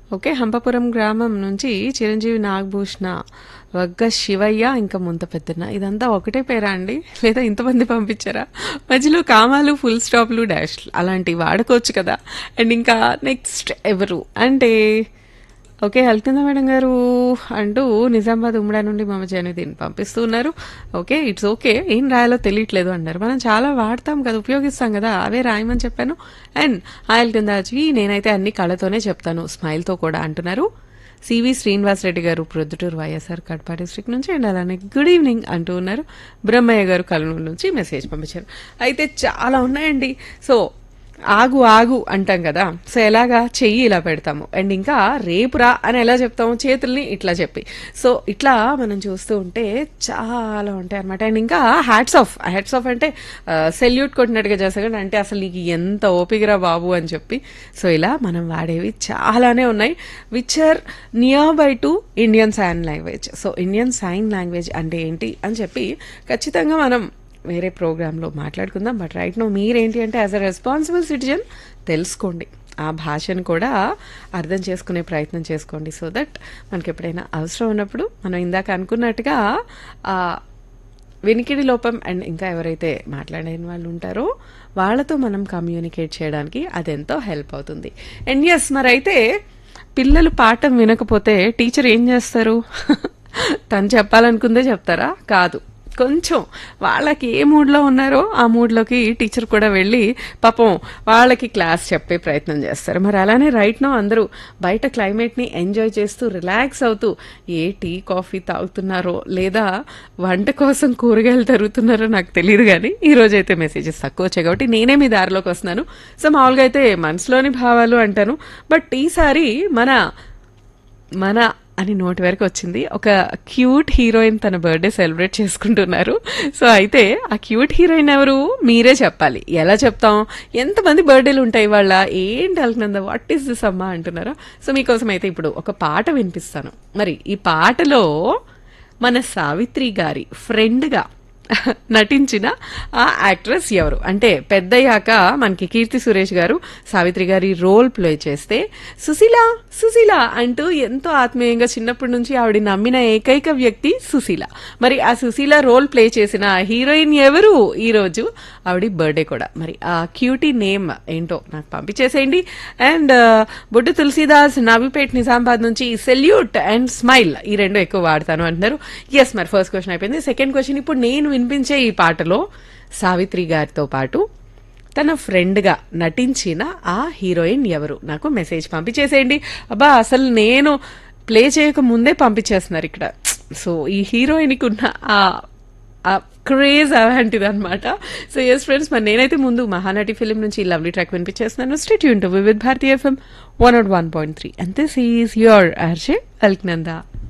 Okay, Hampapuram గ్రామం నుంచి చిరంజీవి, నాగభూషణ, వగ్గ శివయ్య, ఇంకా ముంత పెద్దన్న, ఇదంతా ఒకటే పేరా అండి, లేదా ఇంతమంది పంపించారా? మధ్యలో కామాలు, ఫుల్ స్టాప్లు, డాష్లు అలాంటివి వాడుకోవచ్చు కదా. అండ్ ఇంకా నెక్స్ట్ ఎవరు అంటే, ఓకే హల్కింద మేడం గారు అంటూ నిజామాబాద్ ఉమ్మడా నుండి మమ జనుద్దీన్ పంపిస్తూ ఉన్నారు. ఓకే, ఇట్స్ ఓకే, ఏం రాయాలో తెలియట్లేదు అన్నారు. మనం చాలా వాడతాం కదా, ఉపయోగిస్తాం కదా, అవే రాయమని చెప్పాను. అండ్ హల్కిందాజ్వి నేనైతే అన్ని కళతోనే చెప్తాను, స్మైల్తో కూడా అంటున్నారు. సివి శ్రీనివాస్ రెడ్డి గారు ప్రొద్దుటూరు వైఎస్ఆర్ కడప డిస్ట్రిక్ట్ నుంచి. అండ్ అలానే గుడ్ ఈవినింగ్ అంటూ ఉన్నారు. బ్రహ్మయ్య గారు కలనూరు నుంచి మెసేజ్ పంపించారు. అయితే చాలా ఉన్నాయండి. సో ఆగు ఆగు అంటాం కదా, సో ఎలాగా చెయ్యి ఇలా పెడతాము. అండ్ ఇంకా రేపురా అని ఎలా చెప్తాము, చేతుల్ని ఇట్లా చెప్పి. సో ఇట్లా మనం చూస్తూ ఉంటే చాలా ఉంటాయి అనమాట. అండ్ ఇంకా హ్యాట్స్ ఆఫ్ అంటే సెల్యూట్ కొట్టినట్టుగా చేస్తాం అంటే అసలు నీకు ఎంత ఓపికరా బాబు అని చెప్పి. సో ఇలా మనం వాడేవి చాలానే ఉన్నాయి, which or near by to Indian sign language. So Indian sign language అంటే ఏంటి అని చెప్పి ఖచ్చితంగా మనం వేరే ప్రోగ్రాంలో మాట్లాడుకుందాం. బట్ రైట్ నో మీరేంటి అంటే యాజ్ అ రెస్పాన్సిబుల్ సిటిజన్ తెలుసుకోండి, ఆ భాషను కూడా అర్థం చేసుకునే ప్రయత్నం చేసుకోండి. సో దట్ మనకి ఎప్పుడైనా అవసరం ఉన్నప్పుడు మనం ఇందాక అనుకున్నట్టుగా వినికిడి లోపం అండ్ ఇంకా ఎవరైతే మాట్లాడిన వాళ్ళు ఉంటారో వాళ్ళతో మనం కమ్యూనికేట్ చేయడానికి అదెంతో హెల్ప్ అవుతుంది. అండ్ ఎస్, మరైతే పిల్లలు పాఠం వినకపోతే టీచర్ ఏం చేస్తారు? తను చెప్పాలనుకుందే చెప్తారా? కాదు, కొంచెం వాళ్ళకి ఏ మూడ్లో ఉన్నారో ఆ మూడ్లోకి టీచర్ కూడా వెళ్ళి పాపం వాళ్ళకి క్లాస్ చెప్పే ప్రయత్నం చేస్తారు. మరి అలానే రైట్ నో అందరూ బయట క్లైమేట్ని ఎంజాయ్ చేస్తూ రిలాక్స్ అవుతూ ఏ టీ కాఫీ తాగుతున్నారో లేదా వంట కోసం కూరగాయలు తరుగుతున్నారో నాకు తెలియదు, కానీ ఈ రోజైతే మెసేజెస్ తక్కువ వచ్చాయి కాబట్టి నేనే మీ దారిలోకి వస్తున్నాను. సో మామూలుగా అయితే మనసులోని భావాలు అంటాను, బట్ ఈసారి మన అని నోటి వరకు వచ్చింది. ఒక క్యూట్ హీరోయిన్ తన బర్త్డే సెలబ్రేట్ చేసుకుంటున్నారు. సో అయితే ఆ క్యూట్ హీరోయిన్ ఎవరు మీరే చెప్పాలి. ఎలా చెప్తాం? ఎంతమంది బర్త్డేలు ఉంటాయి వాళ్ళ? ఏంటి అల్కనంద, వాట్ ఈస్ దిస్ అమ్మా అంటున్నారా? సో మీకోసం అయితే ఇప్పుడు ఒక పాట వినిపిస్తాను. మరి ఈ పాటలో మన సావిత్రి గారి ఫ్రెండ్గా నటించిన ఆ యాక్ట్రెస్ ఎవరు అంటే, పెద్దయ్యాక మనకి కీర్తి సురేష్ గారు సావిత్రి గారి రోల్ ప్లే చేస్తే సుశీల అంటూ ఎంతో ఆత్మీయంగా చిన్నప్పటి నుంచి ఆవిడ నమ్మిన ఏకైక వ్యక్తి సుశీల. మరి ఆ సుశీల రోల్ ప్లే చేసిన హీరోయిన్ ఎవరు? ఈరోజు ఆవిడ బర్త్డే కూడా. మరి ఆ క్యూటీ నేమ్ ఏంటో నాకు పంపించేసేయండి. అండ్ బొడ్డు తులసీదాస్ నవీపేట్ నిజామాబాద్ నుంచి సెల్యూట్ అండ్ స్మైల్ ఈ రెండు ఎక్కువ వాడతాను అంటున్నారు. ఎస్, మరి ఫస్ట్ క్వశ్చన్ అయిపోయింది. సెకండ్ క్వశ్చన్, ఇప్పుడు నేను వినిపించే ఈ పాటలో సావిత్రి గారితో పాటు తన ఫ్రెండ్గా నటించిన ఆ హీరోయిన్ ఎవరు? నాకు మెసేజ్ పంపించేసేయండి. అబ్బా, అసలు నేను ప్లే చేయక ముందే పంపించేస్తున్నారు ఇక్కడ. సో ఈ హీరోయిన్కి ఉన్న ఆ క్రేజ్ అలాంటిది అనమాట. సో ఎస్ ఫ్రెండ్స్, మరి నేనైతే ముందు మహానటి ఫిలిం నుంచి lovely track వినిపించేస్తున్నాను. Stay tuned to Vividh Bharati FM 101.3 and this is your RJ Alknanda.